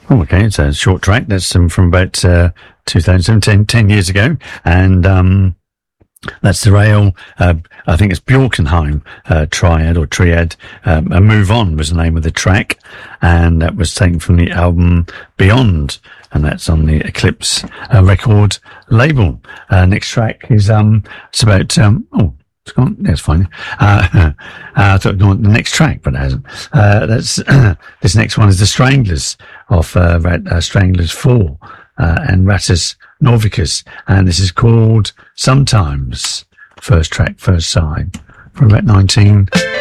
Oh, okay, it's a short track. That's from about 2010, 10 years ago. And that's the Rail, I think it's Bjorkenheim Triad or Triad. Move On was the name of the track. And that was taken from the album Beyond. And that's on the Eclipse record label. Next track is, it's about, it's gone. That's fine. I thought it was the next track, but it hasn't. That's this next one is the Stranglers off Stranglers 4 and Rattus Norvicus, and this is called Sometimes. First track, first side, from about 19.